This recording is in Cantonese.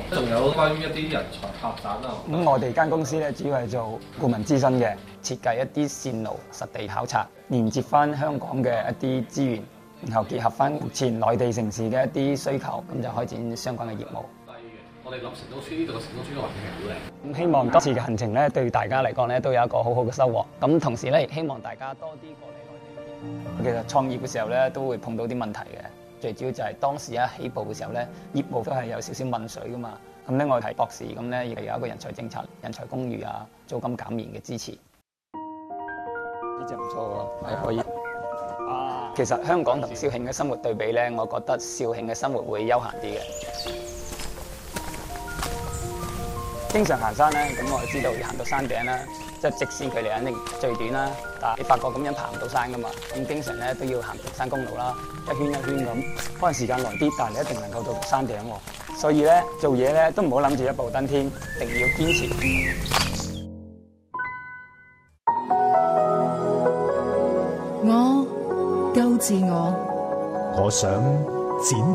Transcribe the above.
仲有關於一啲人才發展啊。 咁我哋間公司咧主要係做顧問諮詢嘅，設計一啲線路實地考察，連接翻香港嘅一啲資源，然後結合翻目前內地城市嘅一啲需求，咁就開展相關嘅業務。 我哋諗城中村呢度嘅城中村嘅環境係好靚。 咁希望今次嘅行程咧，對大家嚟講咧都有一個好好嘅收穫。咁同時咧，亦希望大家多啲過嚟內地。其實創業嘅時候咧，都會碰到啲問題嘅。最主要就係當時一起步嘅時候咧，業務都係有少少問水噶嘛。咁咧，我係博士，咁咧亦有一個人才政策、人才公寓啊、租金減免嘅支持。呢隻唔錯喎，係可以。其實香港同肇慶嘅生活對比咧，我覺得肇慶嘅生活會悠閒啲嘅。經常行山咧，咁我就知道要行到山頂啦，即係直線距離肯定最短啦。但係你發覺咁樣爬唔到山噶嘛，咁經常咧都要行平山公路啦，一圈一圈咁，可能時間耐啲，但係你一定能夠到山頂喎。所以咧做嘢咧都唔好諗住一步登天，一定要堅持。 我夠自我， 我想展